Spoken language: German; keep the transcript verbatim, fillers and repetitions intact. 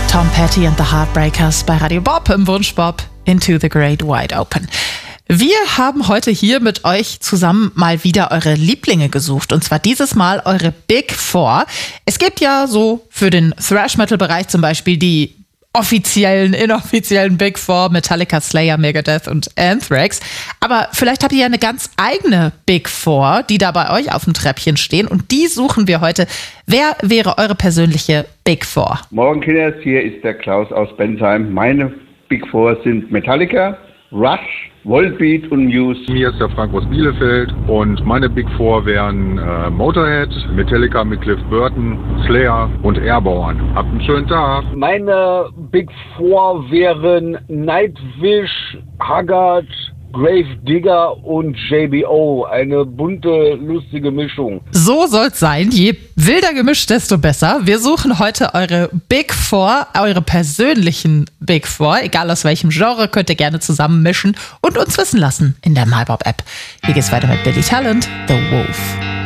Tom Petty and the Heartbreakers bei Radio Bob im Wunschbob Into the Great Wide Open. Wir haben heute hier mit euch zusammen mal wieder eure Lieblinge gesucht. Und zwar dieses Mal eure Big Four. Es gibt ja so für den Thrash-Metal-Bereich zum Beispiel die offiziellen, inoffiziellen Big Four, Metallica, Slayer, Megadeth und Anthrax. Aber vielleicht habt ihr ja eine ganz eigene Big Four, die da bei euch auf dem Treppchen stehen. Und die suchen wir heute. Wer wäre eure persönliche Big Four? Morgen, Kinders, hier ist der Klaus aus Bensheim. Meine Big Four sind Metallica, Rush, Volbeat und Muse. Hier ist der Frank aus Bielefeld und meine Big Four wären äh, Motorhead, Metallica mit Cliff Burton, Slayer und Airborne. Habt einen schönen Tag. Meine Big Four wären Nightwish, Haggard, Gravedigger und J B O. Eine bunte, lustige Mischung. So soll's sein. Je wilder gemischt, desto besser. Wir suchen heute eure Big Four, eure persönlichen Big Four. Egal aus welchem Genre, könnt ihr gerne zusammenmischen und uns wissen lassen in der MyBob-App. Hier geht's weiter mit Billy Talent, The Wolf.